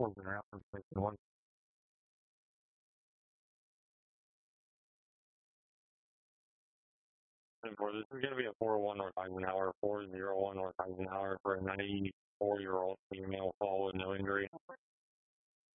working around for one. And for this is going to be a 401 North Eisenhower, 401 North Eisenhower for a 94-year-old female fall with no injury.